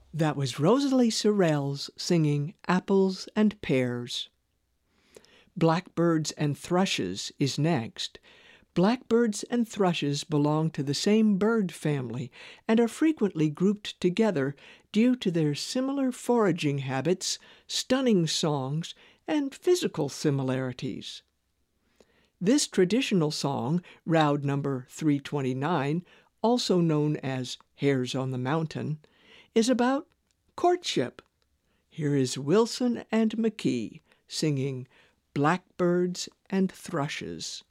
That was Rosalie Sorrells singing Apples and Pears. Blackbirds and Thrushes is next. Blackbirds and thrushes belong to the same bird family and are frequently grouped together due to their similar foraging habits, stunning songs, and physical similarities. This traditional song, Roud number 329, also known as Hares on the Mountain, is about courtship. Here is Wilson and McKee singing Blackbirds and Thrushes.